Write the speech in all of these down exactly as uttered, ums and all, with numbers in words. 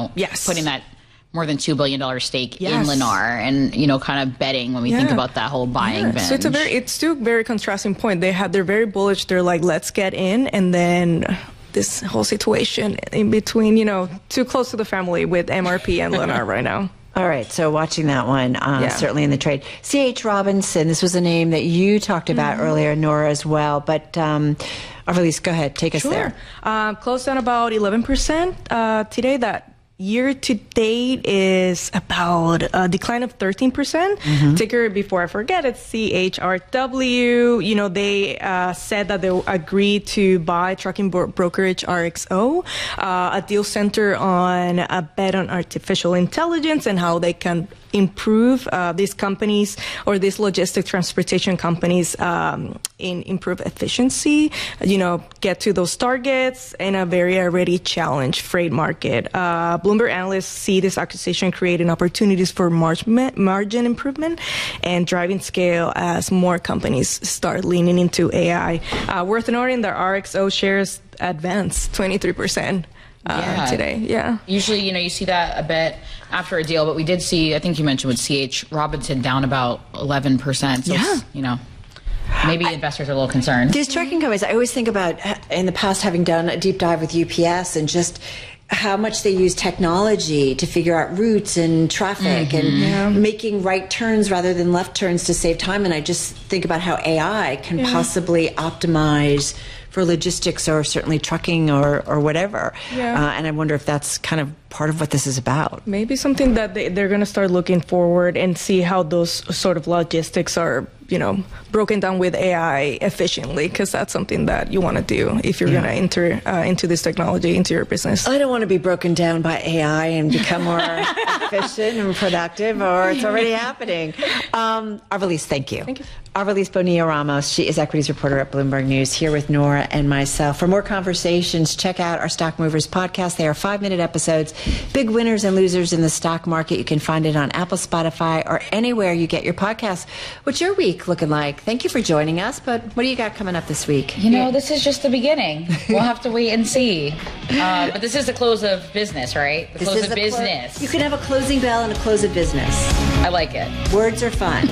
know, yes. putting that more than two billion dollars stake yes. in Lennar and, you know, kind of betting when we yeah. think about that whole buying yeah. binge. So it's a very, it's still a very contrasting point. They had, they're very bullish. They're like, let's get in. And then this whole situation in between, you know, too close to the family with M R P and Lennar right now. All right, so watching that one, uh, yeah. certainly in the trade. C H. Robinson, this was a name that you talked about mm-hmm. earlier, Nora, as well. But, um, Arvelis, go ahead, take us sure. there. Uh, closed down about eleven percent uh, today. That year to date is about a decline of thirteen percent. Mm-hmm. Ticker, before I forget, it's C H R W. You know, they uh, said that they agreed to buy trucking bro- brokerage R X O, uh, a deal centered on a bet on artificial intelligence and how they can improve uh, these companies or these logistic transportation companies um, in improve efficiency, you know, get to those targets in a very already challenged freight market. Uh, Bloomberg analysts see this acquisition creating opportunities for margin, margin improvement and driving scale as more companies start leaning into A I. Uh, worth noting that R X O shares advanced twenty-three percent. Uh, yeah. today, yeah. Usually, you know, you see that a bit after a deal, but we did see, I think you mentioned with C H. Robinson down about eleven percent. So, yeah. you know, maybe I, investors are a little concerned. These trucking companies, I always think about in the past having done a deep dive with U P S and just how much they use technology to figure out routes and traffic mm-hmm. and yeah. making right turns rather than left turns to save time. And I just think about how A I can yeah. possibly optimize for logistics or certainly trucking or, or whatever. Yeah. Uh, and I wonder if that's kind of part of what this is about. Maybe something that they, they're going to start looking forward and see how those sort of logistics are, you know, broken down with A I efficiently, because that's something that you want to do if you're yeah. going to enter uh, into this technology into your business. I don't want to be broken down by A I and become more efficient and productive, or it's already happening. Um, Arvelis, thank you. Thank you. Arvelis Bonilla-Ramos, she is equities reporter at Bloomberg News, here with Nora and myself. For more conversations, check out our Stock Movers podcast. They are five-minute episodes, big winners and losers in the stock market. You can find it on Apple, Spotify, or anywhere you get your podcasts. What's your week looking like? Thank you for joining us, but what do you got coming up this week? You know, this is just the beginning. We'll have to wait and see. Uh, but this is the close of business, right? The this close is of business. Clo- you can have a closing bell and a close of business. I like it. Words are fun.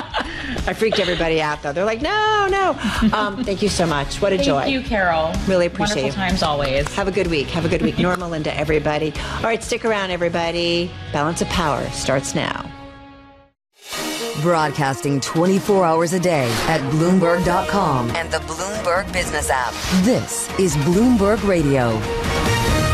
I freaked everybody out, though. They're like, no, no. Um, thank you so much. What a thank joy. Thank you, Carol. Really appreciate it. Wonderful times always. Have a good week. Have a good week. Norma, Linda, everybody. All right, stick around, everybody. Balance of Power starts now. Broadcasting twenty-four hours a day at Bloomberg dot com and the Bloomberg Business app. This is Bloomberg Radio.